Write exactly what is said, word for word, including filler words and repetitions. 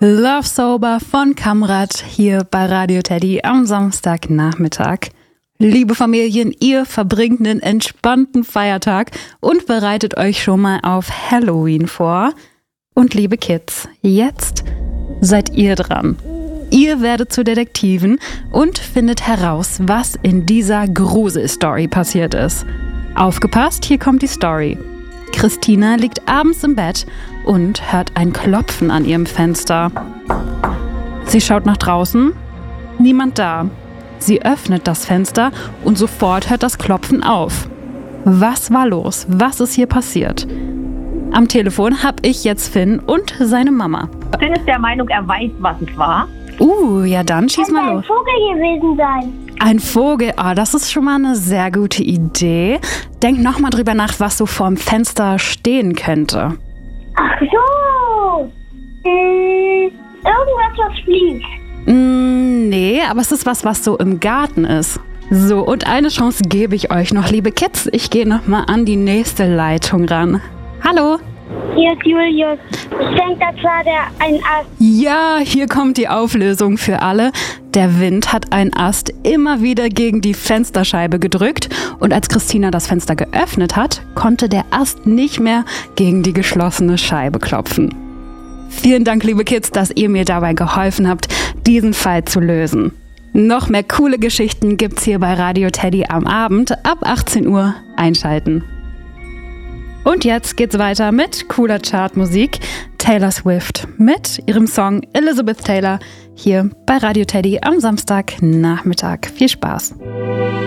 Love Sober von Kamrat hier bei Radio Teddy am Samstagnachmittag. Liebe Familien, ihr verbringt einen entspannten Feiertag und bereitet euch schon mal auf Halloween vor. Und liebe Kids, jetzt seid ihr dran. Ihr werdet zu Detektiven und findet heraus, was in dieser Gruselstory passiert ist. Aufgepasst, hier kommt die Story. Christina liegt abends im Bett und hört ein Klopfen an ihrem Fenster. Sie schaut nach draußen, niemand da. Sie öffnet das Fenster und sofort hört das Klopfen auf. Was war los? Was ist hier passiert? Am Telefon habe ich jetzt Finn und seine Mama. Finn ist der Meinung, er weiß, was es war. Uh, ja dann schieß mal los. Ein Vogel gewesen sein. Ein Vogel, oh, das ist schon mal eine sehr gute Idee. Denk noch mal drüber nach, was so vorm Fenster stehen könnte. Ach so. Hm, irgendwas, was fliegt. Mm, nee, aber es ist was, was so im Garten ist. So, und eine Chance gebe ich euch noch, liebe Kids. Ich gehe noch mal an die nächste Leitung ran. Hallo? Hier ist Julius. Ich denke, das war der ein Ast. Ja, hier kommt die Auflösung für alle. Der Wind hat einen Ast immer wieder gegen die Fensterscheibe gedrückt und als Christina das Fenster geöffnet hat, konnte der Ast nicht mehr gegen die geschlossene Scheibe klopfen. Vielen Dank, liebe Kids, dass ihr mir dabei geholfen habt, diesen Fall zu lösen. Noch mehr coole Geschichten gibt's hier bei Radio Teddy am Abend ab achtzehn Uhr. Einschalten. Und jetzt geht's weiter mit cooler Chartmusik. Taylor Swift mit ihrem Song Elizabeth Taylor hier bei Radio Teddy am Samstagnachmittag. Viel Spaß!